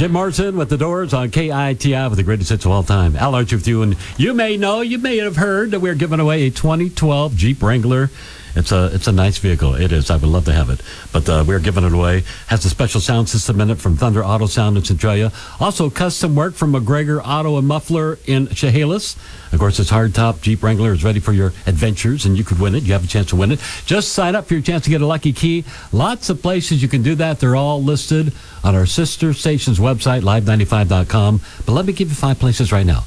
Jim Morrison with The Doors on KITI with the greatest hits of all time. Al Archer with you, and you may have heard that we're giving away a 2012 Jeep Wrangler. It's a nice vehicle. It is. I would love to have it. But we're giving it away. Has a special sound system in it from Thunder Auto Sound in Centralia. Also custom work from McGregor Auto and Muffler in Chehalis. Of course, this hardtop Jeep Wrangler is ready for your adventures, and you could win it. You have a chance to win it. Just sign up for your chance to get a lucky key. Lots of places you can do that. They're all listed on our sister station's website, live95.com. But let me give you 5 places right now.